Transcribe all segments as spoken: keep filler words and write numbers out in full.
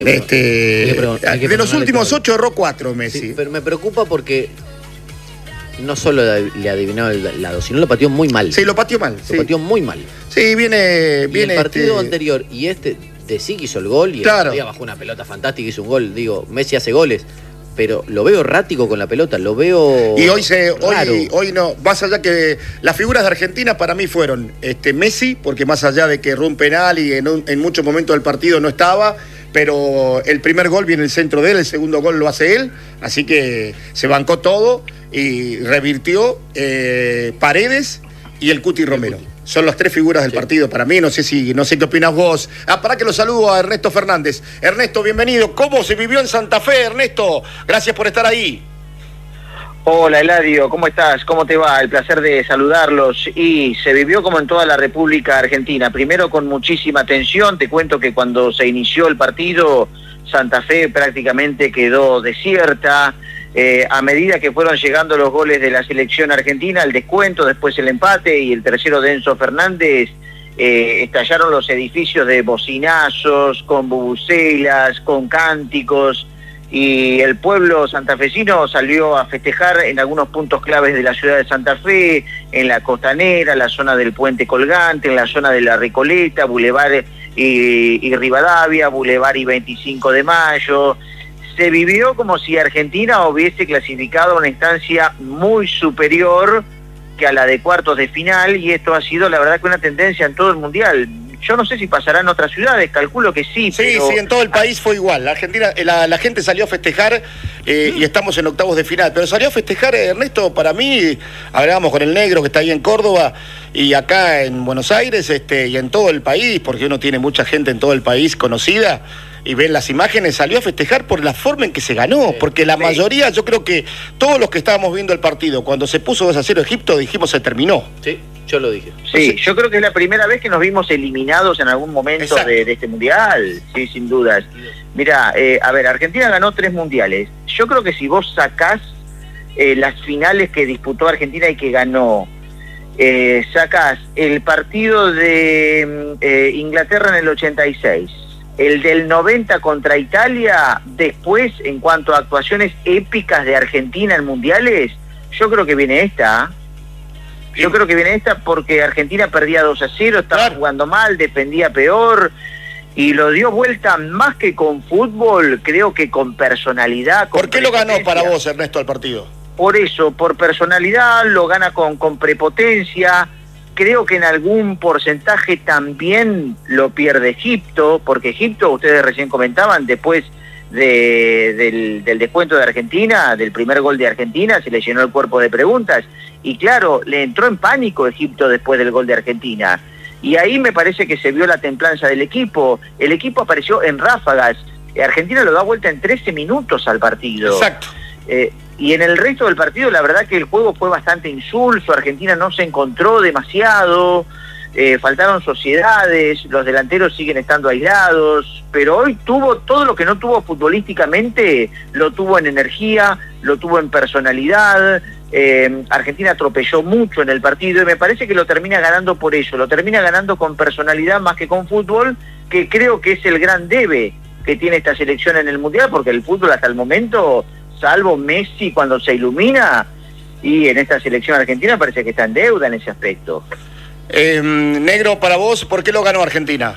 Este, Pero hay que de los ponerle últimos todo. ocho erró cuatro Messi. Sí, pero me preocupa porque no solo le adivinó el lado, sino lo pateó muy mal. Sí, lo pateó mal. Lo Sí, pateó muy mal. sí viene, Y viene el partido este... anterior y este, de sí que hizo el gol y el Claro. otro día bajó una pelota fantástica y hizo un gol. Digo, Messi hace goles, pero lo veo errático con la pelota, lo veo Y hoy se raro. hoy, hoy no, más allá que las figuras de Argentina para mí fueron este Messi, porque más allá de que erró un penal y en, un, en muchos momentos del partido no estaba, pero el primer gol viene el centro de él, el segundo gol lo hace él, así que se bancó todo y revirtió eh, Paredes y el Cuti Romero. Cuti. Son las tres figuras del Sí. partido para mí, no sé si no sé qué opinas vos. Ah, para que lo saludo a Ernesto Fernández. Ernesto, bienvenido. ¿Cómo se vivió en Santa Fe, Ernesto? Gracias por estar ahí. Hola Eladio, ¿cómo estás? ¿Cómo te va? El placer de saludarlos. Y se vivió como en toda la República Argentina, primero con muchísima tensión. Te cuento que cuando se inició el partido, Santa Fe prácticamente quedó desierta. Eh, a medida que fueron llegando los goles de la selección argentina, el descuento, después el empate y el tercero de Enzo Fernández, eh, estallaron los edificios de bocinazos, con bubucelas, con cánticos, y el pueblo santafesino salió a festejar en algunos puntos claves de la ciudad de Santa Fe, en la Costanera, la zona del Puente Colgante, en la zona de la Recoleta, Boulevard y, y Rivadavia, Boulevard y veinticinco de mayo. Se vivió como si Argentina hubiese clasificado a una instancia muy superior que a la de cuartos de final, y esto ha sido la verdad que una tendencia en todo el Mundial. Yo no sé si pasará en otras ciudades, calculo que sí. Sí, pero... sí, en todo el país fue igual. La Argentina, la, la gente salió a festejar eh, y estamos en octavos de final. Pero salió a festejar, eh, Ernesto, para mí, hablábamos con el negro que está ahí en Córdoba y acá en Buenos Aires este, y en todo el país, porque uno tiene mucha gente en todo el país conocida y ven las imágenes, salió a festejar por la forma en que se ganó, Sí, porque la sí. mayoría, yo creo que todos los que estábamos viendo el partido, cuando se puso dos a cero Egipto, dijimos se terminó. Sí, yo lo dije. Sí, yo creo que es la primera vez que nos vimos eliminados en algún momento de, de este Mundial, sí, sin dudas. Mira, eh, a ver, Argentina ganó tres Mundiales. Yo creo que si vos sacás eh, las finales que disputó Argentina y que ganó, eh, sacás el partido de eh, Inglaterra en el ochenta y seis, el del noventa contra Italia, después, en cuanto a actuaciones épicas de Argentina en Mundiales, yo creo que viene esta, ¿eh? Yo creo que viene esta porque Argentina perdía dos a cero, estaba Claro. jugando mal, defendía peor, y lo dio vuelta más que con fútbol, creo que con personalidad. Con ¿Por qué lo ganó prepotencia. para vos, Ernesto, al partido? Por eso, por personalidad, lo gana con, con prepotencia. Creo que en algún porcentaje también lo pierde Egipto, porque Egipto, ustedes recién comentaban, después de, del, del descuento de Argentina, del primer gol de Argentina, se le llenó el cuerpo de preguntas. Y claro, le entró en pánico Egipto después del gol de Argentina. Y ahí me parece que se vio la templanza del equipo. El equipo apareció en ráfagas. Argentina lo da vuelta en trece minutos al partido. Exacto. Eh, y en el resto del partido la verdad que el juego fue bastante insulso, Argentina no se encontró demasiado, eh, faltaron sociedades, los delanteros siguen estando aislados, pero hoy tuvo todo lo que no tuvo futbolísticamente, lo tuvo en energía, lo tuvo en personalidad. eh, Argentina atropelló mucho en el partido y me parece que lo termina ganando por eso, lo termina ganando con personalidad más que con fútbol, que creo que es el gran debe que tiene esta selección en el Mundial, porque el fútbol hasta el momento, salvo Messi cuando se ilumina, y en esta selección argentina parece que está en deuda en ese aspecto. Eh, negro, para vos, ¿por qué lo ganó Argentina?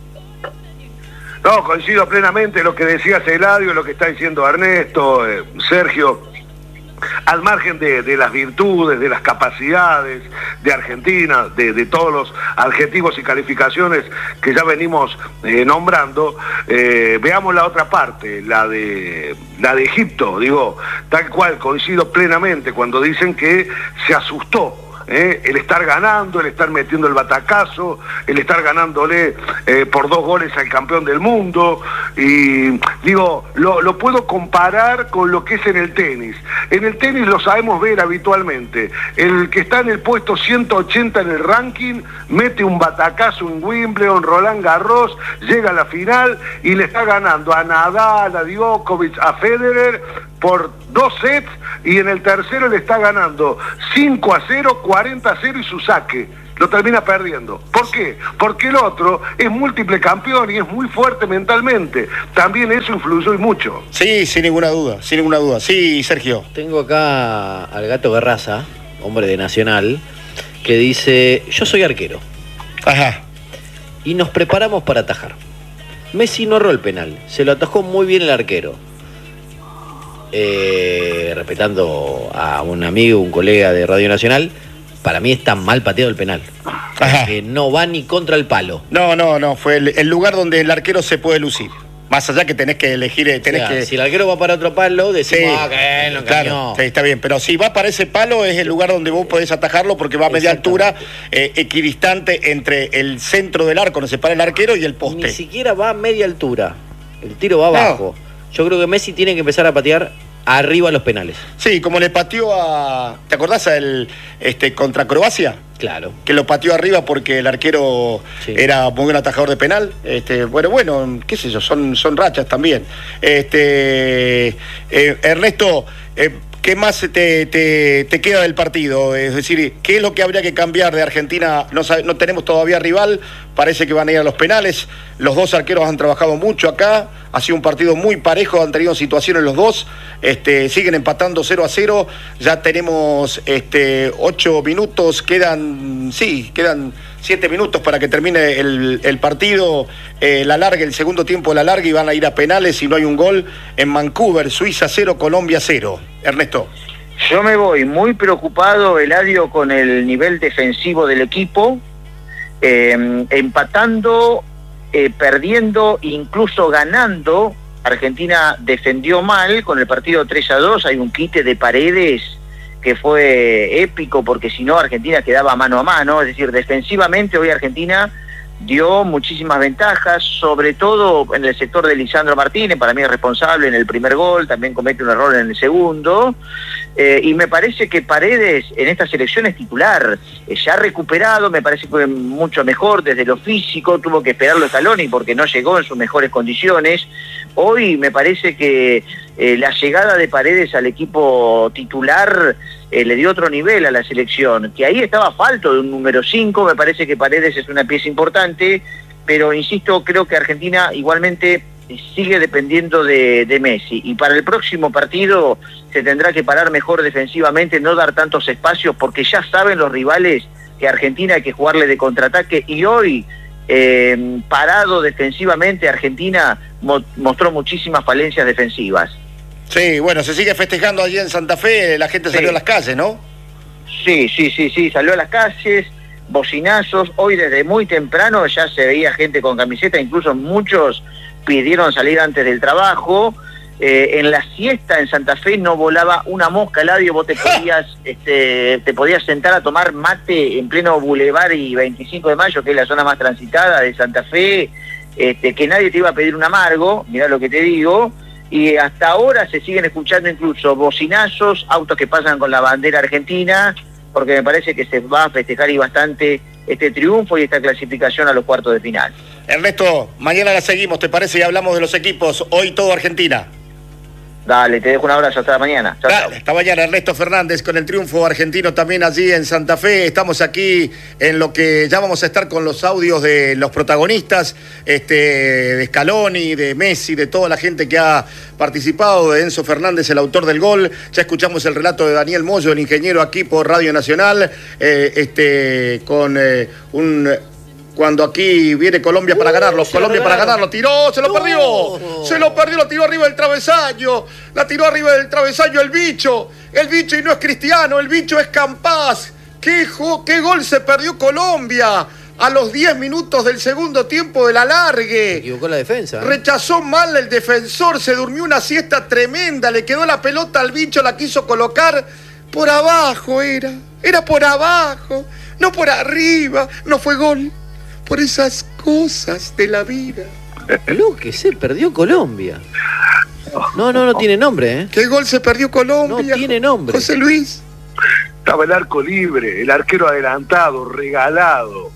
No, coincido plenamente en lo que decías Eladio, lo que está diciendo Ernesto, eh, Sergio. Al margen de, de las virtudes, de las capacidades de Argentina, de, de todos los adjetivos y calificaciones que ya venimos eh, nombrando, eh, veamos la otra parte, la de, la de Egipto. Digo, tal cual, coincido plenamente cuando dicen que se asustó. ¿Eh? El estar ganando, el estar metiendo el batacazo, el estar ganándole eh, por dos goles al campeón del mundo, y digo, lo, lo puedo comparar con lo que es en el tenis. En el tenis lo sabemos ver habitualmente, el que está en el puesto ciento ochenta en el ranking, mete un batacazo en Wimbledon, Roland Garros, llega a la final y le está ganando a Nadal, a Djokovic, a Federer, por dos sets, y en el tercero le está ganando cinco a cero, cuarenta a cero y su saque. lo termina perdiendo. ¿Por qué? Porque el otro es múltiple campeón y es muy fuerte mentalmente. También eso influyó y mucho. Sí, sin ninguna duda, sin ninguna duda. Sí, Sergio. Tengo acá al Gato Garraza, hombre de Nacional, que dice, yo soy arquero. Ajá. Y nos preparamos para atajar. Messi no erró el penal, se lo atajó muy bien el arquero. Eh, respetando a un amigo, un colega de Radio Nacional, para mí está mal pateado el penal. Que no va ni contra el palo. No, no, no, fue el, el lugar donde el arquero se puede lucir. Más allá que tenés que elegir, tenés o sea, que... Si el arquero va para otro palo, decimos, sí, ah, que él lo engañó. Claro, sí, está bien, pero si va para ese palo es el lugar donde vos podés atajarlo porque va a media altura, eh, equidistante entre el centro del arco, donde se para el arquero, y el poste. Ni siquiera va a media altura, el tiro va abajo. No. Yo creo que Messi tiene que empezar a patear arriba los penales. Sí, como le pateó a... ¿Te acordás el este contra Croacia? Claro. Que lo pateó arriba porque el arquero sí. era muy buen atajador de penal. Este, bueno, bueno, qué sé yo, son, son rachas también. Este, eh, Ernesto, eh, ¿qué más te, te, te queda del partido? Es decir, ¿qué es lo que habría que cambiar de Argentina? No, no tenemos todavía rival, parece que van a ir a los penales. Los dos arqueros han trabajado mucho acá, ha sido un partido muy parejo, han tenido situaciones los dos, este, siguen empatando cero a cero, ya tenemos este, ocho minutos, quedan, sí, quedan siete minutos para que termine el, el partido, eh, la larga, el segundo tiempo la larga, y van a ir a penales si no hay un gol en Vancouver, Suiza cero, Colombia cero. Ernesto. Yo me voy muy preocupado, Eladio, con el nivel defensivo del equipo, eh, empatando, eh, perdiendo, incluso ganando. Argentina defendió mal con el partido tres a dos, hay un quite de Paredes que fue épico, porque si no Argentina quedaba mano a mano, es decir, defensivamente hoy Argentina dio muchísimas ventajas, sobre todo en el sector de Lisandro Martínez, para mí es responsable en el primer gol, también comete un error en el segundo, eh, y me parece que Paredes en esta selección es titular, eh, ya ha recuperado, me parece que fue mucho mejor desde lo físico, tuvo que esperarlo Scaloni porque no llegó en sus mejores condiciones. Hoy me parece que eh, la llegada de Paredes al equipo titular eh, le dio otro nivel a la selección, que ahí estaba falto de un número cinco, me parece que Paredes es una pieza importante, pero insisto, creo que Argentina igualmente sigue dependiendo de, de Messi, y para el próximo partido se tendrá que parar mejor defensivamente, no dar tantos espacios, porque ya saben los rivales que a Argentina hay que jugarle de contraataque, y hoy eh, parado defensivamente Argentina mo mostró muchísimas falencias defensivas. Sí, bueno, se sigue festejando allí en Santa Fe, la gente salió sí. a las calles, ¿no? Sí, sí, sí, sí, salió a las calles, bocinazos, hoy desde muy temprano ya se veía gente con camiseta, incluso muchos pidieron salir antes del trabajo. Eh, en la siesta en Santa Fe no volaba una mosca, Eladio, vos te podías, este, te podías sentar a tomar mate en pleno Boulevard y veinticinco de mayo, que es la zona más transitada de Santa Fe, este, que nadie te iba a pedir un amargo, mirá lo que te digo, y hasta ahora se siguen escuchando incluso bocinazos, autos que pasan con la bandera argentina, porque me parece que se va a festejar y bastante este triunfo y esta clasificación a los cuartos de final. Ernesto, mañana la seguimos, ¿te parece? Y hablamos de los equipos, hoy todo Argentina. Dale, te dejo un abrazo, hasta mañana. Chau, Dale, chau. Hasta mañana, Ernesto Fernández, con el triunfo argentino también allí en Santa Fe. Estamos aquí en lo que ya vamos a estar con los audios de los protagonistas, este, de Scaloni, de Messi, de toda la gente que ha participado, de Enzo Fernández, el autor del gol. Ya escuchamos el relato de Daniel Moyo, el ingeniero aquí por Radio Nacional, eh, este, con eh, un... Cuando aquí viene Colombia para ganarlo, uh, Colombia para ganarlo, tiró, se lo no. perdió, se lo perdió, lo tiró arriba del travesaño, la tiró arriba del travesaño el bicho, el bicho y no es Cristiano, el bicho es Campás, qué, qué gol se perdió Colombia a los diez minutos del segundo tiempo de la alargue. Se equivocó la defensa. ¿eh? Rechazó mal el defensor, se durmió una siesta tremenda, le quedó la pelota al bicho, la quiso colocar por abajo, era, era por abajo, no por arriba, no fue gol. Por esas cosas de la vida. Lo que se perdió Colombia. No, no, no tiene nombre, ¿eh? ¿Qué gol se perdió Colombia? No tiene nombre. José Luis. Estaba el arco libre, el arquero adelantado, regalado.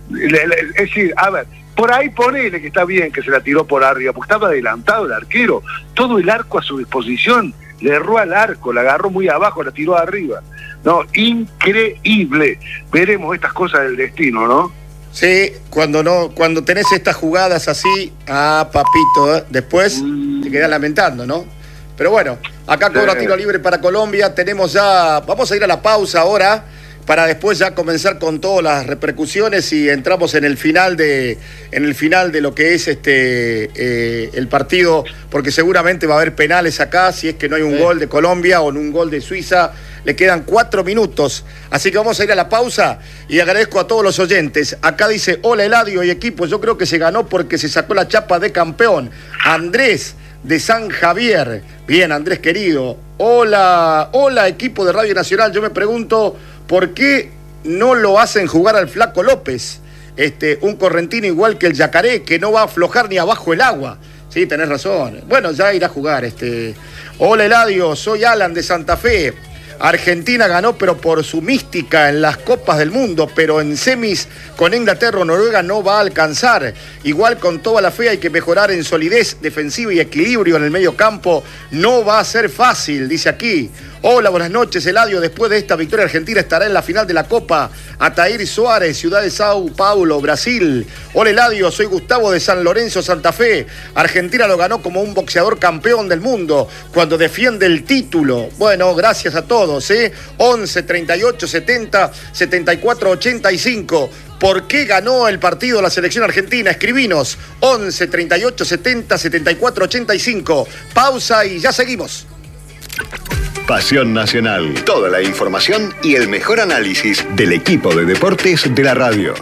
Es decir, a ver, por ahí ponele que está bien que se la tiró por arriba, porque estaba adelantado el arquero. Todo el arco a su disposición, le erró al arco, la agarró muy abajo, la tiró arriba. No, increíble. Veremos estas cosas del destino, ¿no? Sí, cuando no, cuando tenés estas jugadas así, ah, papito, ¿eh? Después mm. te quedás lamentando, ¿no? Pero bueno, acá cobra tiro libre para Colombia, tenemos ya, vamos a ir a la pausa ahora, para después ya comenzar con todas las repercusiones y entramos en el final de, en el final de lo que es este eh, el partido, porque seguramente va a haber penales acá, si es que no hay un sí. gol de Colombia o un gol de Suiza. Le quedan cuatro minutos, así que vamos a ir a la pausa y agradezco a todos los oyentes. Acá dice, hola Eladio y equipo, yo creo que se ganó porque se sacó la chapa de campeón. Andrés de San Javier. Bien, Andrés querido. Hola, hola equipo de Radio Nacional. Yo me pregunto, ¿por qué no lo hacen jugar al Flaco López? Este, un correntino igual que el Yacaré, que no va a aflojar ni abajo el agua. Sí, tenés razón. Bueno, ya irá a jugar. Este. Hola Eladio, soy Alan de Santa Fe. Argentina ganó, pero por su mística en las Copas del Mundo, pero en semis con Inglaterra o Noruega no va a alcanzar. Igual con toda la fe hay que mejorar en solidez defensiva y equilibrio en el medio campo. No va a ser fácil, dice aquí. Hola, buenas noches, Eladio. Después de esta victoria, Argentina estará en la final de la Copa. Ataír Suárez, ciudad de Sao Paulo, Brasil. Hola, Eladio, soy Gustavo de San Lorenzo, Santa Fe. Argentina lo ganó como un boxeador campeón del mundo cuando defiende el título. Bueno, gracias a todos, ¿eh? once, treinta y ocho, setenta, setenta y cuatro, ochenta y cinco. ¿Por qué ganó el partido la selección argentina? Escribinos. once, treinta y ocho, setenta, setenta y cuatro, ochenta y cinco. Pausa y ya seguimos. Pasión Nacional. Toda la información y el mejor análisis del equipo de deportes de la radio.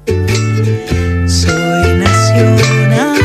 Soy Nacional.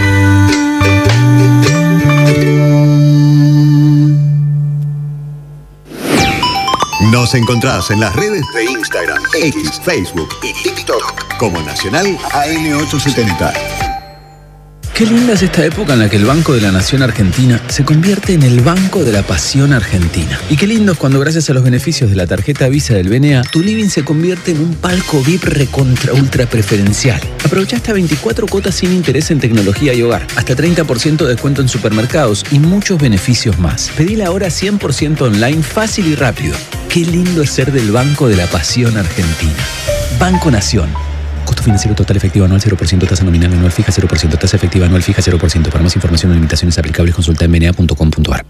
Nos encontrás en las redes de Instagram, X, Facebook y TikTok como Nacional A M ochocientos setenta. Qué linda es esta época en la que el Banco de la Nación Argentina se convierte en el Banco de la Pasión Argentina. Y qué lindo es cuando, gracias a los beneficios de la tarjeta Visa del B N A, tu living se convierte en un palco V I P recontra ultra preferencial. Aprovecha hasta veinticuatro cuotas sin interés en tecnología y hogar, hasta treinta por ciento de descuento en supermercados y muchos beneficios más. Pedila ahora cien por ciento online, fácil y rápido. Qué lindo es ser del Banco de la Pasión Argentina. Banco Nación. Costo financiero total efectivo anual cero por ciento, tasa nominal anual fija cero por ciento, tasa efectiva anual fija cero por ciento. Para más información o limitaciones aplicables, consulta en b n a punto com punto a r.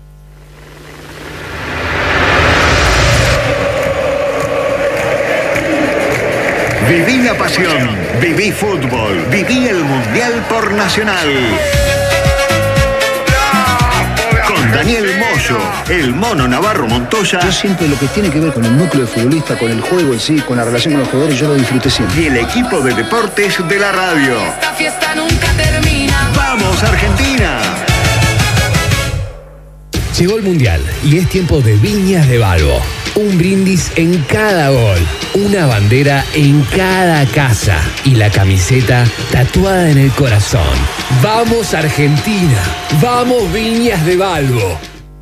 Viví la pasión, viví fútbol, viví el Mundial por Nacional. Con Daniel Moyo, el Mono Navarro Montoya. Yo siempre lo que tiene que ver con el núcleo de futbolista, con el juego en sí, con la relación con los jugadores, yo lo disfruté siempre. Y el equipo de deportes de la radio. Esta fiesta nunca termina. ¡Vamos, Argentina! Llegó el Mundial y es tiempo de Viñas de Balbo. Un brindis en cada gol, una bandera en cada casa y la camiseta tatuada en el corazón. ¡Vamos Argentina! ¡Vamos Viñas de Balbo!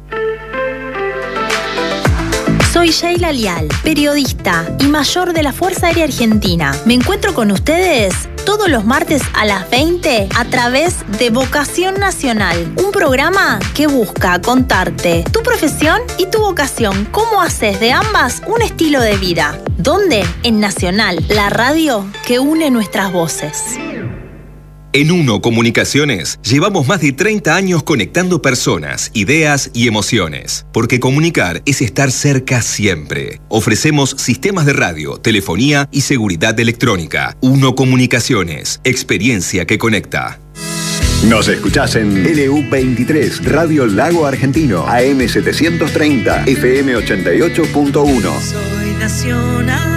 Soy Sheila Lial, periodista y mayor de la Fuerza Aérea Argentina. Me encuentro con ustedes todos los martes a las veinte a través de Vocación Nacional, un programa que busca contarte tu profesión y tu vocación, cómo haces de ambas un estilo de vida. ¿Dónde? En Nacional, la radio que une nuestras voces. En Uno Comunicaciones llevamos más de treinta años conectando personas, ideas y emociones. Porque comunicar es estar cerca siempre. Ofrecemos sistemas de radio, telefonía y seguridad electrónica. Uno Comunicaciones, experiencia que conecta. Nos escuchás en L U veintitrés, Radio Lago Argentino, A M setecientos treinta, F M ochenta y ocho punto uno. Soy Nacional.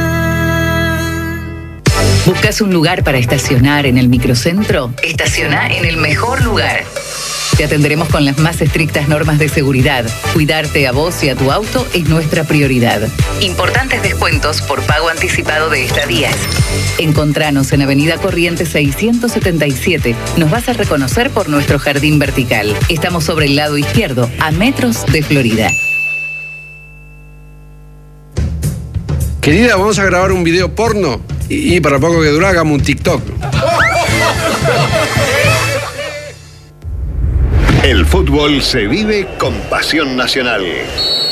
¿Buscas un lugar para estacionar en el microcentro? Estaciona en el mejor lugar. Te atenderemos con las más estrictas normas de seguridad. Cuidarte a vos y a tu auto es nuestra prioridad. Importantes descuentos por pago anticipado de estadías. Encontranos en Avenida Corrientes seiscientos setenta y siete. Nos vas a reconocer por nuestro jardín vertical. Estamos sobre el lado izquierdo, a metros de Florida. Querida, vamos a grabar un video porno y, y para poco que dura hagamos un TikTok. El fútbol se vive con Pasión Nacional.